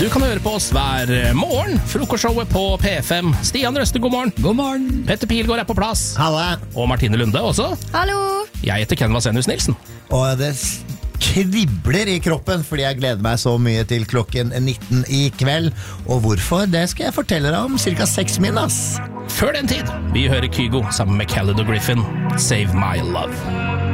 Du kan høre på oss hver morgen. Frokostshowet på P5. Stian Røste, god morgen. God morgen. Petter Pilgaard er på plass. Halla. Og Martine Lunde også. Hallo! Jeg heter Ken Vasenius Nilsen. Og det kribler i kroppen, fordi jeg gleder meg så mye til klokken 19 i kveld. Og hvorfor, det skal jeg fortelle deg om cirka 6 min, ass. Før den tid, vi hører Kygo sammen med Khaled og Griffin. Save My Love.